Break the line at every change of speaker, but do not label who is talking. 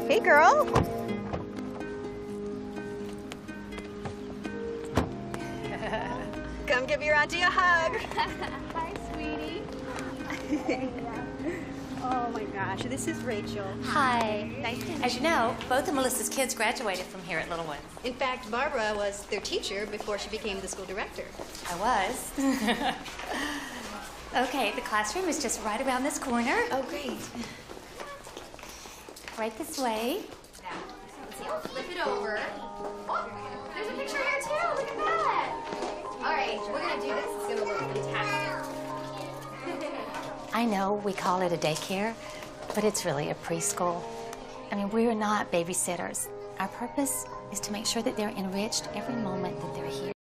Hey, girl. Come give your auntie a hug.
Hi, sweetie.
Oh my gosh, this is Rachel.
Hi.
Nice to meet you.
As you know, both of Melissa's kids graduated from here at Little Ones.
In fact, Barbara was their teacher before she became the school director.
I was. Okay, the classroom is just right around this corner.
Oh, great.
Right this way.
Now, let's see, I'll flip it over. Oh, there's a picture here too, look at that. All right, we're gonna do this, it's gonna look fantastic.
I know we call it a daycare, but it's really a preschool. I mean, we're not babysitters. Our purpose is to make sure that they're enriched every moment that they're here.